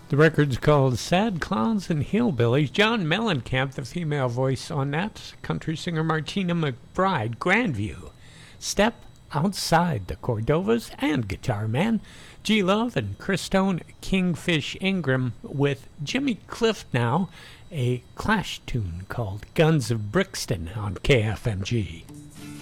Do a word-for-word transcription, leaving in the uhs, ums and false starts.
The record's called Sad Clowns and Hillbillies. John Mellencamp, the female voice on that. Country singer Martina McBride, Grandview. Step Outside the Cordovas and Guitar Man. G. Love and Christone Kingfish Ingram with Jimmy Cliff now. A Clash tune called Guns of Brixton on K F M G.